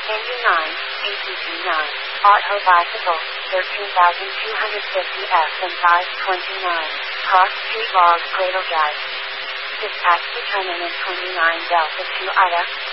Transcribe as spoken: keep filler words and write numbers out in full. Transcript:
Engine nine, A T P nine, Auto Bicycle, thirteen thousand two hundred fifty F and five twenty-nine, Cross Street Log Cradle Drive. Dispatch determinant twenty-nine Delta two Ida,